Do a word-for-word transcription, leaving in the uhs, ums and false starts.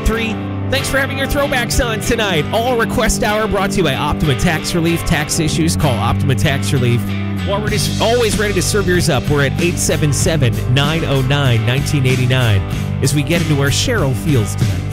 three. Thanks for having your throwbacks on tonight. All Request Hour brought to you by Optima Tax Relief. Tax issues, call Optima Tax Relief. Already, always ready to serve yours up. We're at eight seven seven, nine oh nine, one nine eight nine as we get into our Cheryl Feels tonight.